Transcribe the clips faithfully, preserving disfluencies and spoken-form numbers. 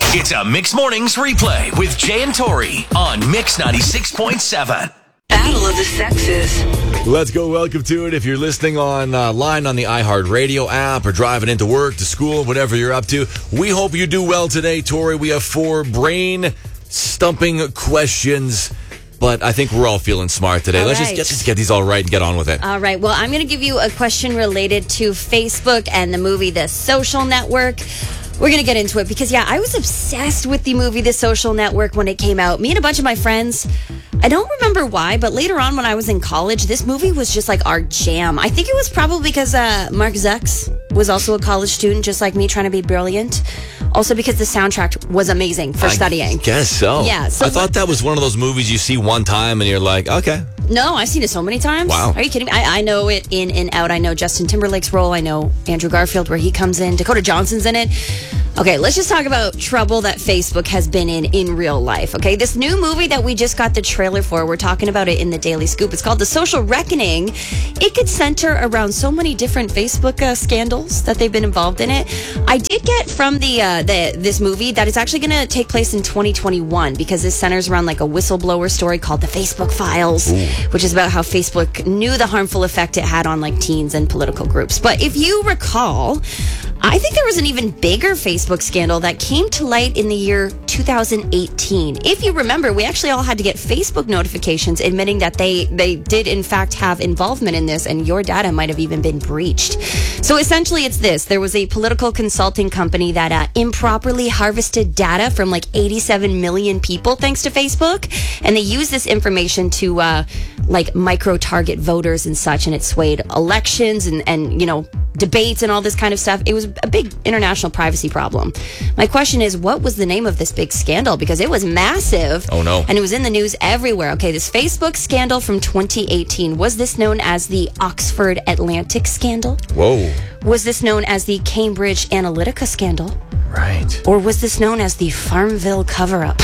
It's a Mix Mornings replay with Jay and Tori on Mix ninety-six point seven. Battle of the Sexes. Let's go. Welcome to it. If you're listening on uh, line on the iHeartRadio app or driving into work, to school, whatever you're up to, we hope you do well today, Tori. We have four brain-stumping questions, but I think we're all feeling smart today. All Let's right. just, let's just get these all right and get on with it. All right. Well, I'm going to give you a question related to Facebook and the movie The Social Network. We're going to get into it because, yeah, I was obsessed with the movie The Social Network when it came out. Me and a bunch of my friends, I don't remember why, but later on when I was in college, this movie was just like our jam. I think it was probably because uh, Mark Zucks was also a college student, just like me, trying to be brilliant. Also because the soundtrack was amazing for I studying. guess so. Yeah, so I thought that was one of those movies you see one time and you're like, okay. No, I've seen it so many times. Wow. Are you kidding me? I, I know it in and out. I know Justin Timberlake's role. I know Andrew Garfield, where he comes in. Dakota Johnson's in it. Okay, let's just talk about trouble that Facebook has been in in real life. Okay, this new movie that we just got the trailer for, we're talking about it in the Daily Scoop. It's called The Social Reckoning. It could center around so many different Facebook uh, scandals that they've been involved in it. I did get from the uh, the this movie that it's actually going to take place in twenty twenty-one because this centers around like a whistleblower story called The Facebook Files, Ooh. which is about how Facebook knew the harmful effect it had on like teens and political groups. But if you recall, I think there was an even bigger Facebook scandal that came to light in the year two thousand eighteen. If you remember, we actually all had to get Facebook notifications admitting that they, they did in fact have involvement in this and your data might have even been breached. So essentially it's this. There was a political consulting company that uh, improperly harvested data from like eighty-seven million people thanks to Facebook. And they used this information to uh, like micro-target voters and such, and it swayed elections and, and, you know, debates and all this kind of stuff. It was a big international privacy problem. My question is, what was the name of this big scandal? Because it was massive. Oh, no. And it was in the news everywhere. Okay, this Facebook scandal from twenty eighteen. Was this known as the Oxford Atlantic scandal? Whoa. Was this known as the Cambridge Analytica scandal? Right. Or was this known as the Farmville cover-up?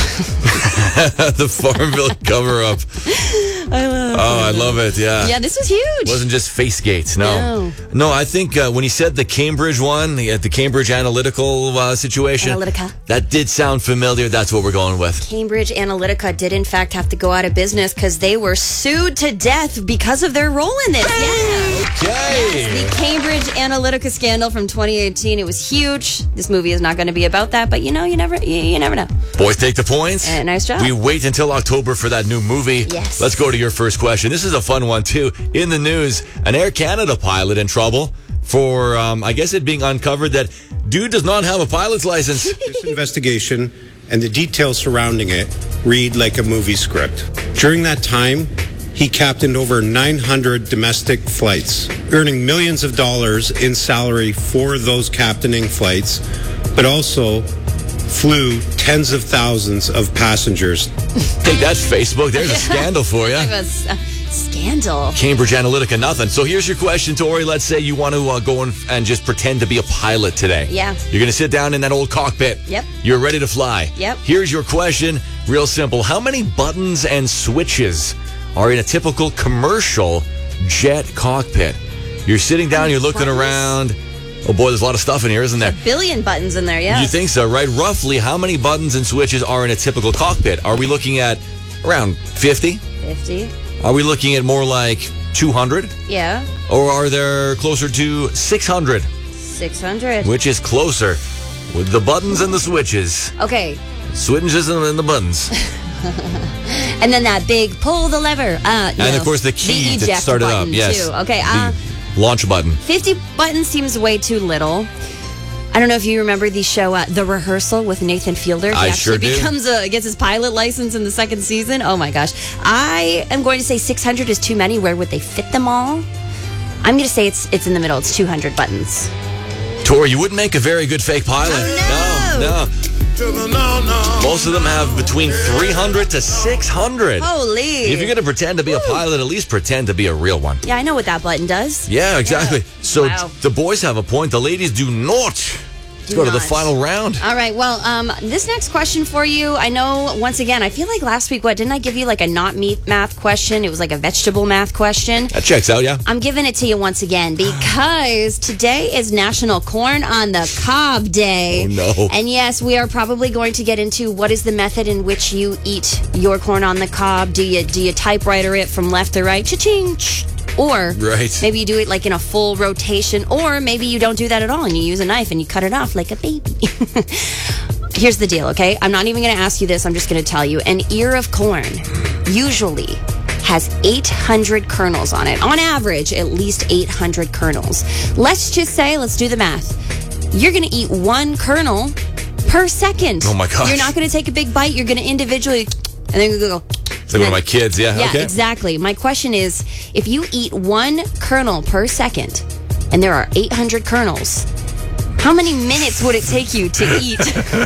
The Farmville cover-up. I love Oh, I love it, yeah. Yeah, this was huge. It wasn't just Facegate, no. No. No, I think uh, when he said the Cambridge one, the, the Cambridge Analytical uh, situation, Analytica. that did sound familiar. That's what we're going with. Cambridge Analytica did, in fact, have to go out of business because they were sued to death because of their role in this. Yeah. Okay. Yes, the Cambridge Analytica scandal from twenty eighteen. It was huge. This movie is not going to be about that, but you know, you never, you, you never know. Boys take the points. Uh, nice job. We wait until October for that new movie. Yes. Let's go to your first question. This is a fun one, too. In the news, an Air Canada pilot in trouble for, um, I guess it being uncovered that dude does not have a pilot's license. This investigation and the details surrounding it read like a movie script. During that time, he captained over nine hundred domestic flights, earning millions of dollars in salary for those captaining flights, but also flew tens of thousands of passengers. Take that, Facebook. There's a scandal for you. It was a scandal. Cambridge Analytica, nothing. So here's your question, Tori. Let's say you want to uh, go and, and just pretend to be a pilot today. Yeah. You're going to sit down in that old cockpit. Yep. You're ready to fly. Yep. Here's your question. Real simple. How many buttons and switches are in a typical commercial jet cockpit? You're sitting down, you're looking Buttons? around. Oh boy, there's a lot of stuff in here, isn't there? Billion buttons in there, yeah. You think so, right? Roughly, how many buttons and switches are in a typical cockpit? Are we looking at around fifty? fifty. Are we looking at more like two hundred? Yeah. Or are there closer to six hundred? six hundred. Which is closer with the buttons and the switches. Okay. Switches and the buttons. And then that big pull the lever. Uh, you And know, of course the key the to eject start it up. button, Yes. Too. Okay. The Uh, launch button. fifty buttons seems way too little. I don't know if you remember the show uh, The Rehearsal with Nathan Fielder. He I actually sure do. becomes a gets his pilot license in the second season. Oh my gosh. I am going to say six hundred is too many. Where would they fit them all? I'm going to say it's it's in the middle. It's two hundred buttons. Tori, you wouldn't make a very good fake pilot. Oh, no. no. Most of them have between three hundred to six hundred. Holy. If you're going to pretend to be a pilot, at least pretend to be a real one. Yeah, I know what that button does. Yeah, exactly. Yeah. So Wow. the boys have a point. The ladies do not. Let's go to the final round. All right. Well, um, this next question for you, I know, once again, I feel like last week, what, didn't I give you like a not meat math question? It was like a vegetable math question. That checks out, yeah. I'm giving it to you once again because today is National Corn on the Cob Day. Oh, no. And yes, we are probably going to get into what is the method in which you eat your corn on the cob. Do you, do you typewriter it from left to right? Cha-ching! Or right. maybe you do it like in a full rotation, or maybe you don't do that at all and you use a knife and you cut it off like a baby. Here's the deal, okay? I'm not even going to ask you this. I'm just going to tell you. An ear of corn usually has eight hundred kernels on it. On average, at least eight hundred kernels. Let's just say, let's do the math. You're going to eat one kernel per second. Oh my gosh. You're not going to take a big bite. You're going to individually, and then you go. It's like one of my kids, yeah. Yeah, okay. exactly. My question is, if you eat one kernel per second, and there are eight hundred kernels, how many minutes would it take you to eat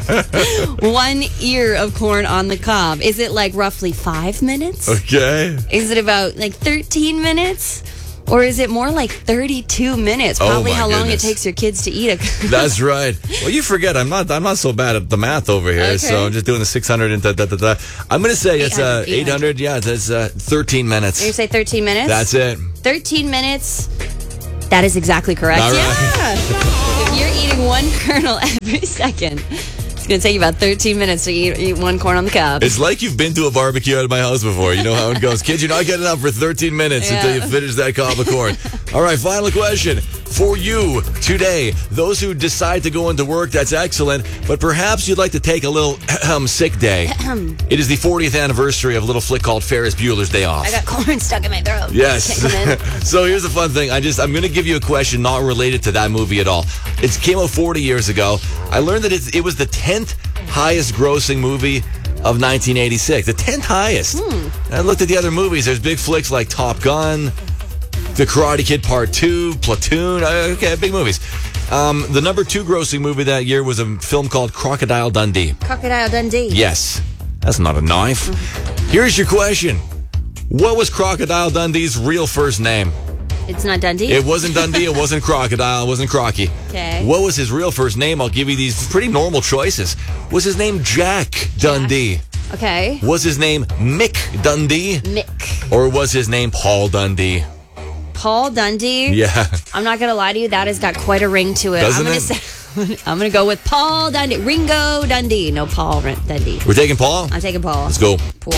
one ear of corn on the cob? Is it like roughly five minutes? Okay. Is it about like thirteen minutes? Or is it more like thirty-two minutes? Oh, Probably my how long goodness. it takes your kids to eat it. That's right. Well, you forget I'm not I'm not so bad at the math over here, Okay. so I'm just doing the six hundred and da, da, da, da. I'm going to say it's uh, eight hundred, eight hundred. Yeah, it's uh, thirteen minutes. You say thirteen minutes? That's it. thirteen minutes. That is exactly correct. All right. Yeah. If you're eating one kernel every second, it's going to take you about thirteen minutes to eat, eat one corn on the cob. It's like you've been to a barbecue at my house before. You know how it goes. Kids, you're not getting up for thirteen minutes Yeah. until you finish that cob of corn. All right, final question for you today. Those who decide to go into work, that's excellent. But perhaps you'd like to take a little um, sick day. It is the fortieth anniversary of a little flick called Ferris Bueller's Day Off. I got corn stuck in my throat. Yes. Can't come in. So here's the fun thing. I just I'm going to give you a question not related to that movie at all. It came out forty years ago. I learned that it's, it was the tenth highest grossing movie of nineteen eighty-six. The tenth highest. Hmm. And I looked at the other movies. There's big flicks like Top Gun, The Karate Kid Part two, Platoon. Uh, Okay, big movies. Um, the number two grossing movie that year was a film called Crocodile Dundee. Crocodile Dundee. Yes. That's not a knife. Here's your question. What was Crocodile Dundee's real first name? It's not Dundee? It wasn't Dundee. It wasn't Crocodile. It wasn't Crocky. Okay. What was his real first name? I'll give you these pretty normal choices. Was his name Jack Dundee? Okay. Was his name Mick Dundee? Mick. Or was his name Paul Dundee? Paul Dundee? Yeah. I'm not going to lie to you. That has got quite a ring to it. Doesn't I'm gonna it? Say, I'm going to go with Paul Dundee. Ringo Dundee. No, Paul Dundee. We're taking Paul? I'm taking Paul. Let's go. Paul.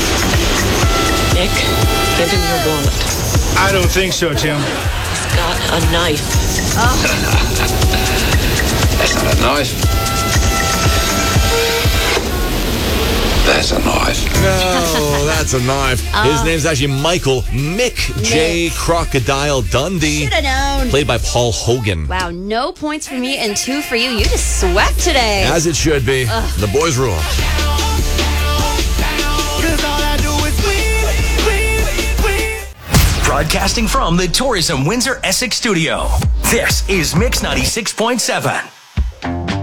Nick, give him your wallet. I don't think so, Tim. He's got a knife. That's not a knife. That's a knife. No, that's a knife. His name's actually Michael Mick J. Crocodile Dundee. Should have known. Played by Paul Hogan. Wow, no points for me and two for you. You just swept today. As it should be. The boys rule. Broadcasting from the Tourism Windsor Essex studio. This is Mix ninety-six point seven.